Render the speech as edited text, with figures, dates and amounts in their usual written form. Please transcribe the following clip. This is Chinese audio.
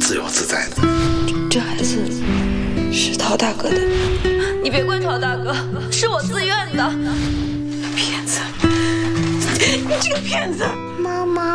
自由自在的。 这孩子是陶大哥的，你别怪陶大哥，是我自愿的。骗子，你这个骗子！ 妈妈。